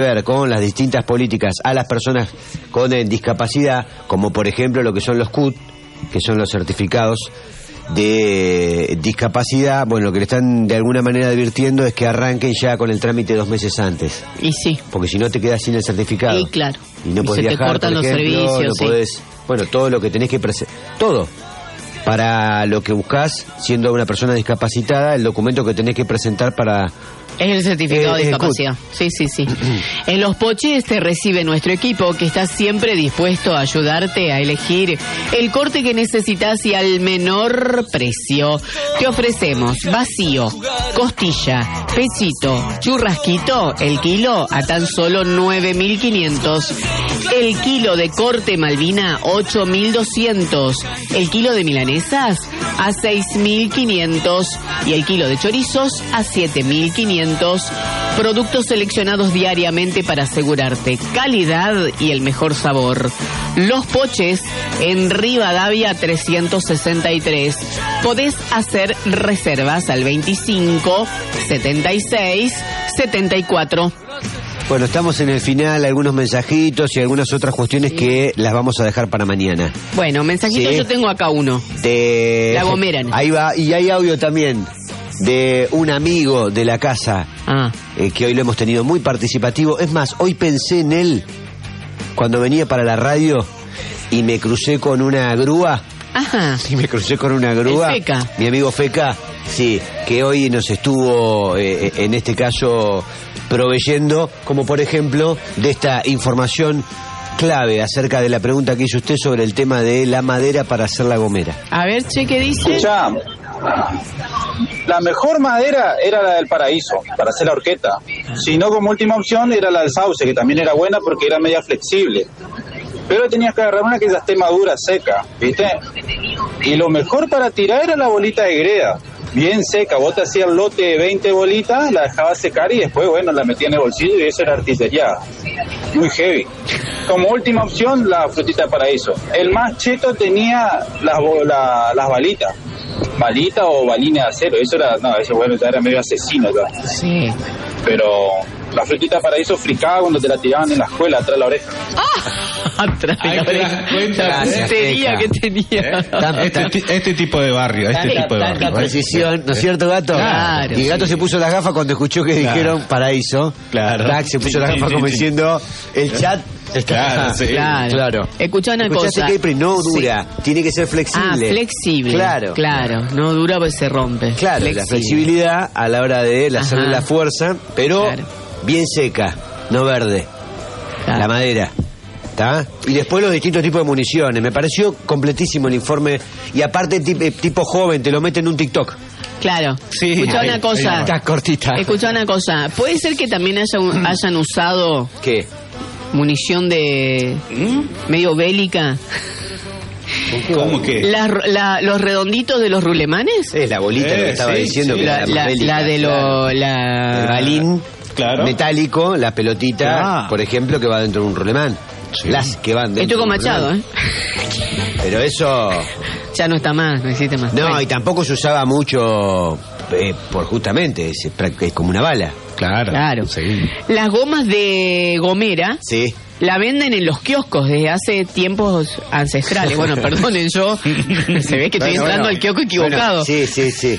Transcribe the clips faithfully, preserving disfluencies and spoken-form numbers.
ver con las distintas políticas a las personas con eh, discapacidad, como por ejemplo lo que son los C U T, que son los certificados de discapacidad. Bueno, lo que le están de alguna manera advirtiendo es que arranquen ya con el trámite dos meses antes. Y sí. Porque si no te quedas sin el certificado. Y claro. Y no y podés se viajar, te cortan por los ejemplo, servicios. no Sí. podés, bueno, todo lo que tenés que presentar, todo. Para lo que buscás, siendo una persona discapacitada, el documento que tenés que presentar para... Es el certificado Eh, de eh, discapacidad. Sí, sí, sí. En Los Poches te recibe nuestro equipo que está siempre dispuesto a ayudarte a elegir el corte que necesitas y al menor precio. Te ofrecemos vacío, costilla, pechito, churrasquito, el kilo a tan solo nueve mil quinientos. El kilo de corte Malvina, ocho mil doscientos. El kilo de milanesas a seis mil quinientos. Y el kilo de chorizos a siete mil quinientos. Productos seleccionados diariamente para asegurarte calidad y el mejor sabor. Los Poches en Rivadavia trescientos sesenta y tres. Podés hacer reservas al veinticinco, setenta y seis, setenta y cuatro. Bueno, estamos en el final, algunos mensajitos y algunas otras cuestiones que las vamos a dejar para mañana. Bueno, mensajitos, Sí. yo tengo acá uno. De... La Gomera. Ahí va, y hay audio también de un amigo de la casa, Ah. eh, que hoy lo hemos tenido muy participativo. Es más, hoy pensé en él cuando venía para la radio y me crucé con una grúa. Ajá. Y me crucé con una grúa. El Feca. Mi amigo Feca, sí, que hoy nos estuvo, eh, en este caso, proveyendo, como por ejemplo, de esta información clave acerca de la pregunta que hizo usted sobre el tema de la madera para hacer la gomera. A ver, che, ¿qué dice? Escuchá, la mejor madera era la del Paraíso, para hacer la horqueta. Si no, como última opción, era la del Sauce, que también era buena porque era media flexible. Pero tenías que agarrar una que ya esté madura, seca, ¿viste? Y lo mejor para tirar era la bolita de greda, bien seca. Vos te hacías el lote de veinte bolitas, la dejabas secar y después, bueno, la metías en el bolsillo y eso era artillería. Muy heavy. Como última opción, la frutita de Paraíso. El más cheto tenía las, bo- la, las balitas. Balita o balines de acero. Eso era, no, eso bueno, ya era medio asesino ya. Sí. Pero la frutita de Paraíso fricaba cuando te la tiraban en la escuela, atrás de la oreja. Atrás de Ahí la te das oreja. cuenta, La gracias, puntería Feca. que tenía. Tanta- Este, ti- este tipo de barrio, este tanta- tipo de tanta barrio. precisión, ¿no es cierto, Gato? Claro, Y Gato sí. se puso las gafas cuando escuchó que Claro. dijeron Paraíso. Claro. Tac, se puso Sí, las sí, gafas sí, como sí. diciendo, el chat está... Claro, sí. Claro. Claro. Escuchá una Escuchaste cosa. que April no Sí. dura, tiene que ser Ah, flexible. flexible. Claro. Claro. No dura pues se rompe. Claro, la flexibilidad a la hora de hacerle Ajá. la fuerza, pero Claro. bien seca, no verde. Claro. La madera. ¿Está? Y después los distintos tipos de municiones. Me pareció completísimo el informe. Y aparte, tip- eh, tipo joven, te lo mete en un TikTok. Claro. Sí, Escuchá ahí- una cosa. ahí Está cortita. Escuchá una cosa. ¿Puede ser que también haya un- hayan usado ¿Qué? munición de medio bélica? ¿Cómo que? Las ro- la- los redonditos de los rulemanes. Es la bolita Eh, que estaba sí, diciendo sí. que La, era la- bélica, la de claro. lo la El balín Claro. metálico, la pelotita, Ah. por ejemplo, que va dentro de un rulemán. Sí. Las que van dentro Estoy con de un Machado, rulemán. ¿eh? Pero eso... Ya no está más, no existe más. No, Bueno. y tampoco se usaba mucho eh, por justamente, es, es como una bala. Claro. Claro. Sí. Las gomas de gomera Sí. la venden en los kioscos desde hace tiempos ancestrales. Bueno, perdonen yo, se ve que estoy Bueno, entrando bueno. al kiosco equivocado. Bueno, sí, sí, sí.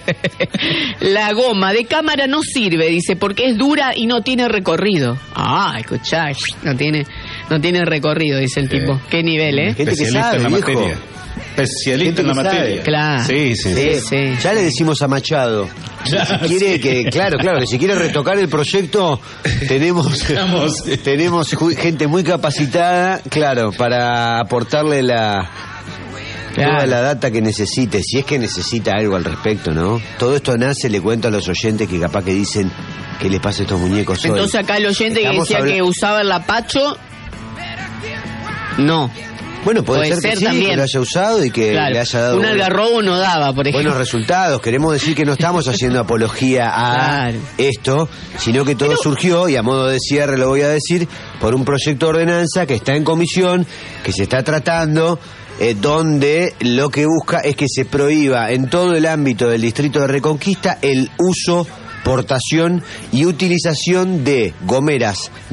La goma de cámara no sirve, dice, porque es dura y no tiene recorrido. Ah, escuchá, no tiene, no tiene recorrido, dice el tipo. Qué nivel, ¿eh? Gente que Especialista sabe, en la viejo. materia. Especialista Gente en la que sabe. materia. Claro. Sí, sí. Sí, sí. Ya le decimos a Machado. Ya, Si quiere sí. que, claro, claro, que si quiere retocar el proyecto, tenemos, Estamos- tenemos ju- gente muy capacitada, claro, para aportarle la Claro. toda la data que necesite, si es que necesita algo al respecto, ¿no? Todo esto nace, le cuento a los oyentes que capaz que dicen que les pasa a estos muñecos hoy. Entonces acá el oyente que Estamos decía habla- que usaba el lapacho, no. Bueno, puede, puede ser, ser que sí, también. que lo haya usado y que Claro. le haya dado Un buenos- algarrobo no daba, por ejemplo. buenos resultados. Queremos decir que no estamos haciendo apología a Claro. esto, sino que todo surgió, y a modo de cierre lo voy a decir, por un proyecto de ordenanza que está en comisión, que se está tratando, eh, donde lo que busca es que se prohíba en todo el ámbito del distrito de Reconquista el uso, portación y utilización de gomeras